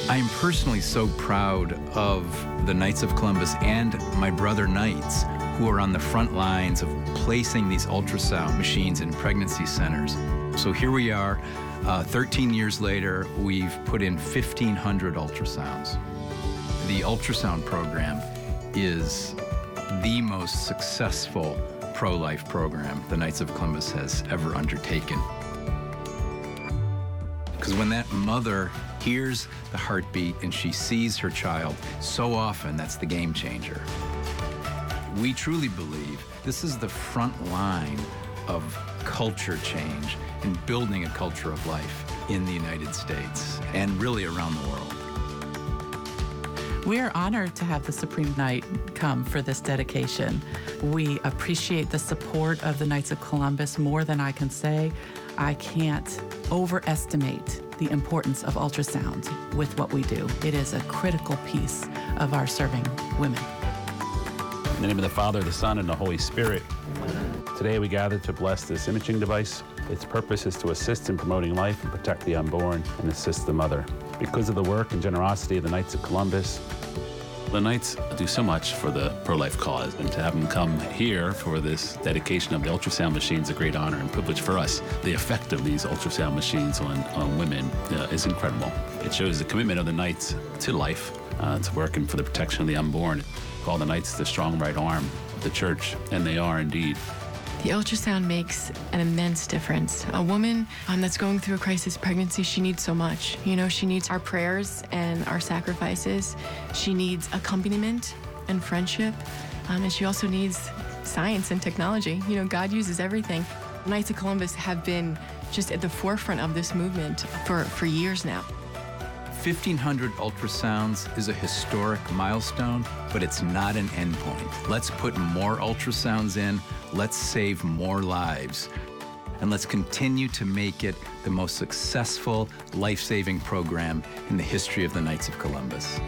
I am personally so proud of the Knights of Columbus and my brother Knights who are on the front lines of placing these ultrasound machines in pregnancy centers. So here we are, 13 years later, we've put in 1,500 ultrasounds. The ultrasound program is the most successful pro-life program the Knights of Columbus has ever undertaken. Because when that mother hears the heartbeat and she sees her child, so often that's the game changer. We truly believe this is the front line of culture change and building a culture of life in the United States and really around the world. We are honored to have the Supreme Knight come for this dedication. We appreciate the support of the Knights of Columbus more than I can say. I can't overestimate the importance of ultrasound with what we do. It is a critical piece of our serving women. In the name of the Father, the Son, and the Holy Spirit. Today we gather to bless this imaging device. Its purpose is to assist in promoting life and protect the unborn and assist the mother. Because of the work and generosity of the Knights of Columbus, the Knights do so much for the pro-life cause, and to have them come here for this dedication of the ultrasound machine is a great honor and privilege for us. The effect of these ultrasound machines on women is incredible. It shows the commitment of the Knights to life, to working for the protection of the unborn. Call the Knights the strong right arm of the church, and they are indeed. The ultrasound makes an immense difference. A woman that's going through a crisis pregnancy, she needs so much. You know, she needs our prayers and our sacrifices. She needs accompaniment and friendship. And she also needs science and technology. You know, God uses everything. Knights of Columbus have been just at the forefront of this movement for years now. 1,500 ultrasounds is a historic milestone, but it's not an endpoint. Let's put more ultrasounds in, let's save more lives, and let's continue to make it the most successful, life-saving program in the history of the Knights of Columbus.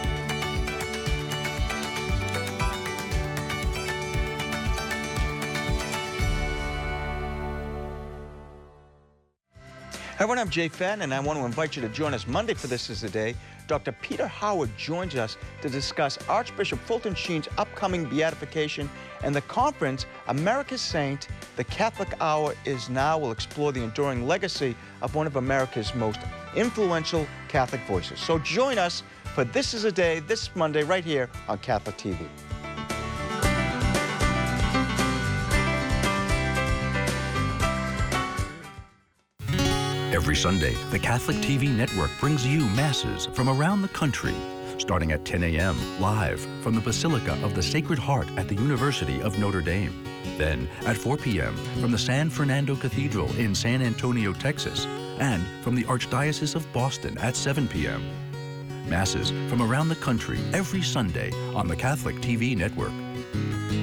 Hi everyone, I'm Jay Fadden, and I want to invite you to join us Monday for This Is the Day. Dr. Peter Howard joins us to discuss Archbishop Fulton Sheen's upcoming beatification and the conference, America's Saint, the Catholic Hour is Now. Will explore the enduring legacy of one of America's most influential Catholic voices. So join us for This Is the Day this Monday right here on Catholic TV. Every Sunday, the Catholic TV network brings you masses from around the country, starting at 10 a.m. live from the Basilica of the Sacred Heart at the University of Notre Dame. Then at 4 p.m. from the San Fernando Cathedral in San Antonio, Texas, and from the Archdiocese of Boston at 7 p.m. Masses from around the country every Sunday on the Catholic TV network.